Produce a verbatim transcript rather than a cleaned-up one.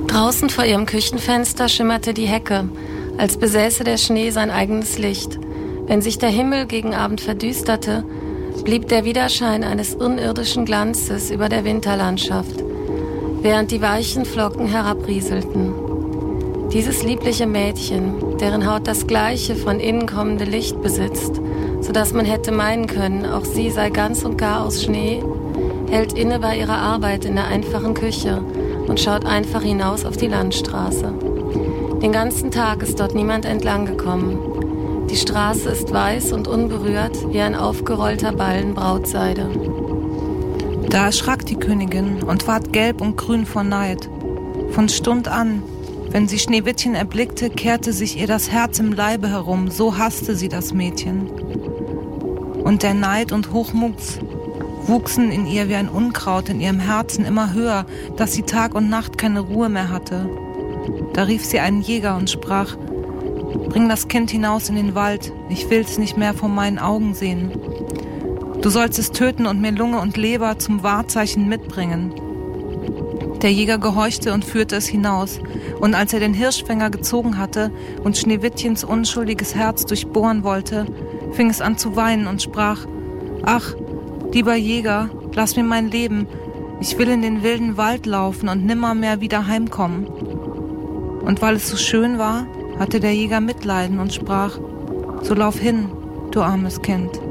Draußen vor ihrem Küchenfenster schimmerte die Hecke, als besäße der Schnee sein eigenes Licht. Wenn sich der Himmel gegen Abend verdüsterte, blieb der Widerschein eines unirdischen Glanzes über der Winterlandschaft, während die weichen Flocken herabrieselten. Dieses liebliche Mädchen, deren Haut das gleiche von innen kommende Licht besitzt, sodass man hätte meinen können, auch sie sei ganz und gar aus Schnee, hält inne bei ihrer Arbeit in der einfachen Küche und schaut einfach hinaus auf die Landstraße. Den ganzen Tag ist dort niemand entlang gekommen. Die Straße ist weiß und unberührt wie ein aufgerollter Ballen Brautseide. Da erschrak die Königin und ward gelb und grün vor Neid. Von Stund an, wenn sie Schneewittchen erblickte, kehrte sich ihr das Herz im Leibe herum, so hasste sie das Mädchen. Und der Neid und Hochmut wuchsen in ihr wie ein Unkraut in ihrem Herzen immer höher, dass sie Tag und Nacht keine Ruhe mehr hatte. Da rief sie einen Jäger und sprach: Bring das Kind hinaus in den Wald, ich will's nicht mehr vor meinen Augen sehen. Du sollst es töten und mir Lunge und Leber zum Wahrzeichen mitbringen. Der Jäger gehorchte und führte es hinaus, und als er den Hirschfänger gezogen hatte und Schneewittchens unschuldiges Herz durchbohren wollte, fing es an zu weinen und sprach: Ach, lieber Jäger, lass mir mein Leben, ich will in den wilden Wald laufen und nimmermehr wieder heimkommen. Und weil es so schön war, hatte der Jäger Mitleiden und sprach: So lauf hin, du armes Kind.